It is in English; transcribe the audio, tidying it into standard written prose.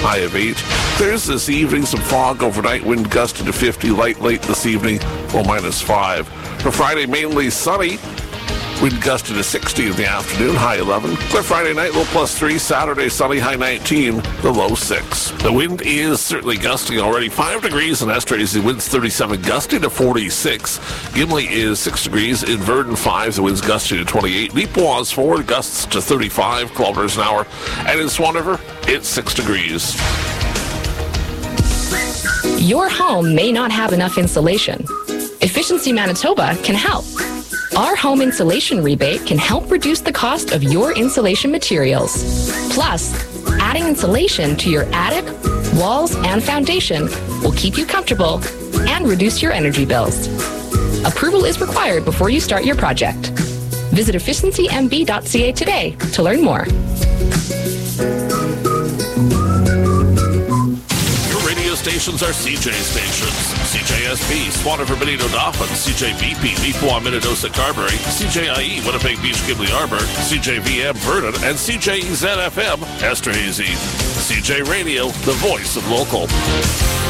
high of 8. Clears this evening, some fog overnight, wind gusting to 50, light late this evening, low -5. For Friday, mainly sunny. Wind gusting to 60 in the afternoon, high 11. Clear Friday night, low +3. Saturday, sunny, high 19, the low 6. The wind is certainly gusting already. 5 degrees in Estrazy, the wind's 37, gusting to 46. Gimli is 6 degrees. In Verdon, 5, the wind's gusting to 28. Neepawa's 4, gusts to 35 kilometers an hour. And in Swan River, it's 6 degrees. Your home may not have enough insulation. Efficiency Manitoba can help. Our home insulation rebate can help reduce the cost of your insulation materials. Plus, adding insulation to your attic, walls, and foundation will keep you comfortable and reduce your energy bills. Approval is required before you start your project. Visit efficiencymb.ca today to learn more. Stations are CJ stations. CJSB, Swan River, Benito, Dauphin, CJVP, Neepawa, Minnedosa, Carberry, CJIE, Winnipeg Beach, Gimli Arbor, CJVM, Vernon, and CJZFM, Esterhazy. CJ Radio, the voice of local.